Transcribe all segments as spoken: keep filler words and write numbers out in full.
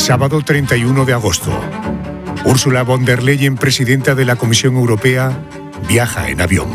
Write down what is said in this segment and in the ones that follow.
Sábado treinta y uno de agosto. Ursula von der Leyen, presidenta de la Comisión Europea, viaja en avión.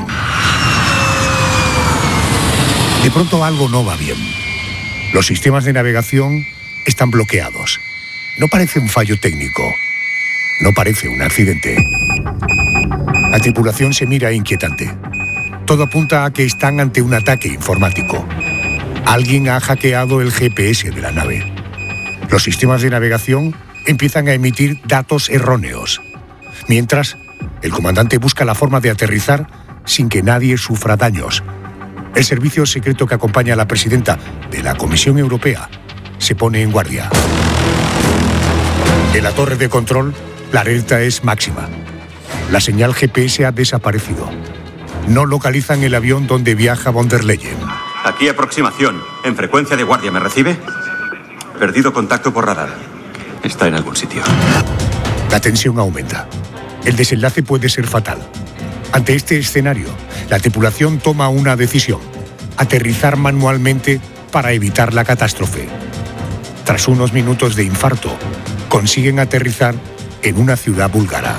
De pronto algo no va bien. Los sistemas de navegación están bloqueados. No parece un fallo técnico. No parece un accidente. La tripulación se mira inquietante. Todo apunta a que están ante un ataque informático. Alguien ha hackeado el G P S de la nave. Los sistemas de navegación empiezan a emitir datos erróneos. Mientras, el comandante busca la forma de aterrizar sin que nadie sufra daños. El servicio secreto que acompaña a la presidenta de la Comisión Europea se pone en guardia. En la torre de control, la alerta es máxima. La señal G P S ha desaparecido. No localizan el avión donde viaja von der Leyen. Aquí aproximación. En frecuencia de guardia, ¿me recibe? Perdido contacto por radar. Está en algún sitio. La tensión aumenta. El desenlace puede ser fatal. Ante este escenario, la tripulación toma una decisión: aterrizar manualmente para evitar la catástrofe. Tras unos minutos de infarto, consiguen aterrizar en una ciudad búlgara.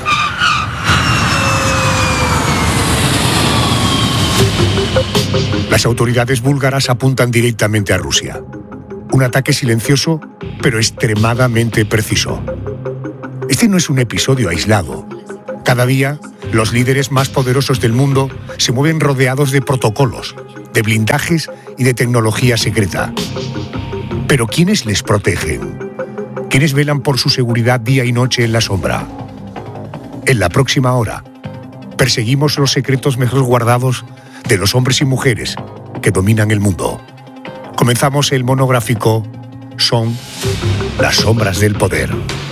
Las autoridades búlgaras apuntan directamente a Rusia. Un ataque silencioso, pero extremadamente preciso. Este no es un episodio aislado. Cada día, los líderes más poderosos del mundo se mueven rodeados de protocolos, de blindajes y de tecnología secreta. Pero ¿quiénes les protegen? ¿Quiénes velan por su seguridad día y noche en la sombra? En la próxima hora, perseguimos los secretos mejor guardados de los hombres y mujeres que dominan el mundo. Comenzamos el monográfico Son las sombras del poder.